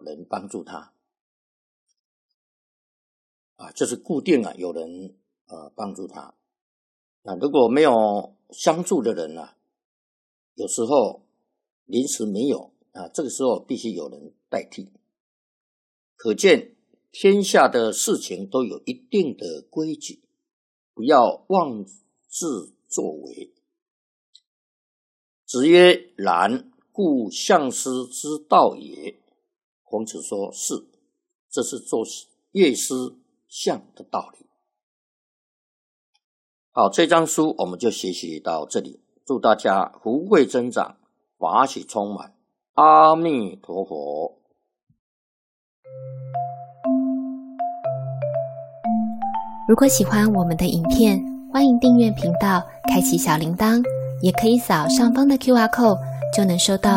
人帮助他就是固定有人帮助他。如果没有相助的人有时候临时没有这个时候必须有人代替。可见天下的事情都有一定的规矩，不要妄自作为。子曰：然，故相师之道也。孔子说是，这是做乐师相的道理。好，这章书我们就学习到这里，祝大家福贵增长，法喜充满，阿弥陀佛。 如果喜欢我们的影片，欢迎订阅频道，开启小铃铛，也可以扫上方的 QR code，就能收到